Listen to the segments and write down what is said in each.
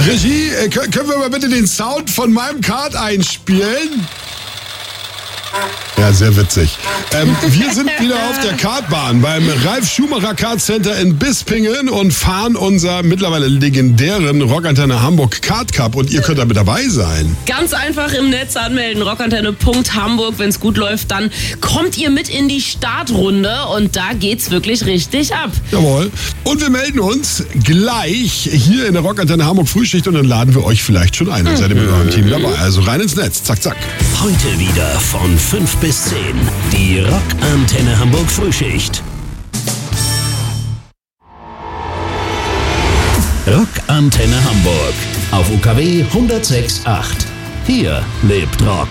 Regie, können wir mal bitte den Sound von meinem Kart einspielen? Ja, sehr witzig. Wir sind wieder auf der Kartbahn beim Ralf Schumacher Kart Center in Bispingen und fahren unser mittlerweile legendären Rockantenne Hamburg Kart Cup und ihr könnt da mit dabei sein. Ganz einfach im Netz anmelden, rockantenne.hamburg. Wenn es gut läuft, dann kommt ihr mit in die Startrunde und da geht's wirklich richtig ab. Jawohl. Und wir melden uns gleich hier in der Rockantenne Hamburg Frühschicht und dann laden wir euch vielleicht schon ein. Dann seid ihr mit eurem Team dabei. Also rein ins Netz. Zack, zack. Heute wieder von 5 bis 10. Die Rockantenne Hamburg Frühschicht. Rockantenne Hamburg auf UKW 106.8. Hier lebt Rock.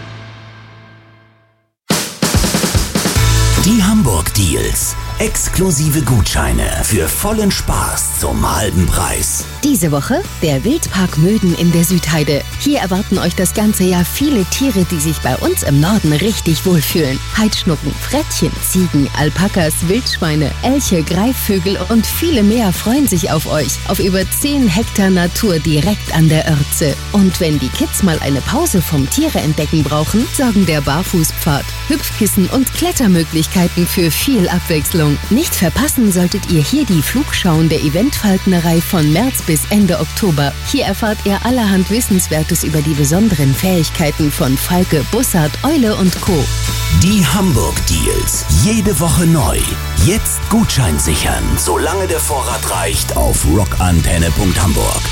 Die Hamburg Deals. Exklusive Gutscheine für vollen Spaß zum halben Preis. Diese Woche der Wildpark Möden in der Südheide. Hier erwarten euch das ganze Jahr viele Tiere, die sich bei uns im Norden richtig wohlfühlen. Heidschnucken, Frettchen, Ziegen, Alpakas, Wildschweine, Elche, Greifvögel und viele mehr freuen sich auf euch. Auf über 10 Hektar Natur direkt an der Örze. Und wenn die Kids mal eine Pause vom Tiere entdecken brauchen, sorgen der Barfußpfad, Hüpfkissen und Klettermöglichkeiten für viel Abwechslung. Nicht verpassen solltet ihr hier die Flugschauen der Eventfalknerei von März bis Ende Oktober. Hier erfahrt ihr allerhand Wissenswertes über die besonderen Fähigkeiten von Falke, Bussard, Eule und Co. Die Hamburg Deals. Jede Woche neu. Jetzt Gutschein sichern, solange der Vorrat reicht auf rockantenne.hamburg.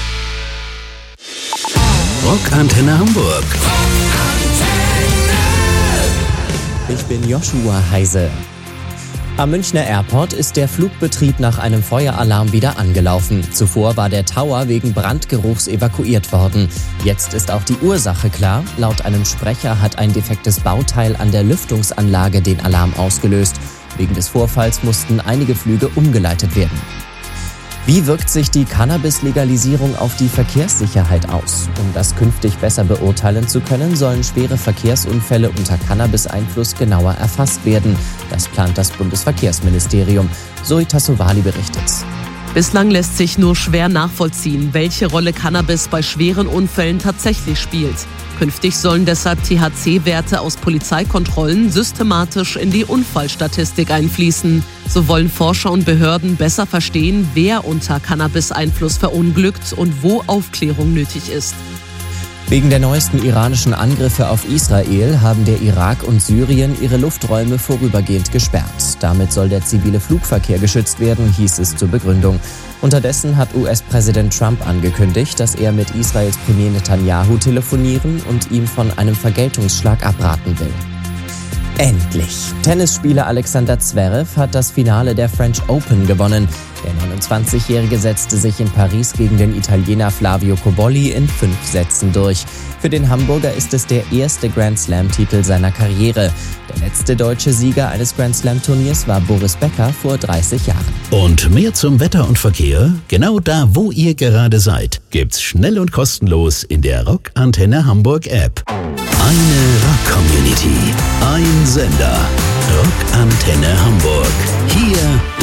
Rockantenne Hamburg. Ich bin Joshua Heise. Am Münchner Airport ist der Flugbetrieb nach einem Feueralarm wieder angelaufen. Zuvor war der Tower wegen Brandgeruchs evakuiert worden. Jetzt ist auch die Ursache klar. Laut einem Sprecher hat ein defektes Bauteil an der Lüftungsanlage den Alarm ausgelöst. Wegen des Vorfalls mussten einige Flüge umgeleitet werden. Wie wirkt sich die Cannabis-Legalisierung auf die Verkehrssicherheit aus? Um das künftig besser beurteilen zu können, sollen schwere Verkehrsunfälle unter Cannabis-Einfluss genauer erfasst werden. Das plant das Bundesverkehrsministerium. Zoe Tassovali berichtet. Bislang lässt sich nur schwer nachvollziehen, welche Rolle Cannabis bei schweren Unfällen tatsächlich spielt. Künftig sollen deshalb THC-Werte aus Polizeikontrollen systematisch in die Unfallstatistik einfließen. So wollen Forscher und Behörden besser verstehen, wer unter Cannabis-Einfluss verunglückt und wo Aufklärung nötig ist. Wegen der neuesten iranischen Angriffe auf Israel haben der Irak und Syrien ihre Lufträume vorübergehend gesperrt. Damit soll der zivile Flugverkehr geschützt werden, hieß es zur Begründung. Unterdessen hat US-Präsident Trump angekündigt, dass er mit Israels Premier Netanyahu telefonieren und ihm von einem Vergeltungsschlag abraten will. Endlich! Tennisspieler Alexander Zverev hat das Finale der French Open gewonnen. Der 29-Jährige setzte sich in Paris gegen den Italiener Flavio Cobolli in 5 Sätzen durch. Für den Hamburger ist es der erste Grand-Slam-Titel seiner Karriere. Der letzte deutsche Sieger eines Grand-Slam-Turniers war Boris Becker vor 30 Jahren. Und mehr zum Wetter und Verkehr? Genau da, wo ihr gerade seid, gibt's schnell und kostenlos in der Rockantenne Hamburg App. Eine Rock-Community, ein Sender. Rockantenne Hamburg. Hier